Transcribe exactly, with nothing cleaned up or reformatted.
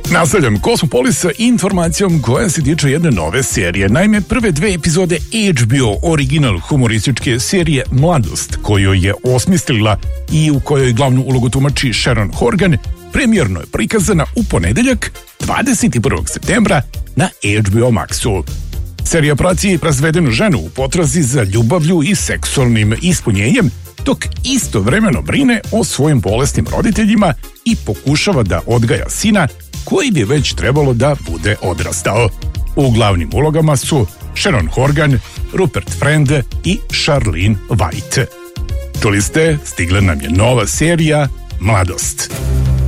Nastavljam Kosmopolis sa informacijom koja se tiče jedne nove serije. Naime, prve dve epizode H B O original humorističke serije Mladost, koju je osmislila i u kojoj glavnu ulogu tumači Sharon Horgan, premijerno je prikazana u ponedeljak dvadeset prvog septembra na H B O Maxu. Serija prati razvedenu ženu u potrazi za ljubavlju i seksualnim ispunjenjem, dok istovremeno brine o svojim bolesnim roditeljima i pokušava da odgaja sina koji bi već trebalo da bude odrastao. U glavnim ulogama su Sharon Horgan, Rupert Friend i Charlene White. Čuli ste, stigla nam je nova serija Mladost.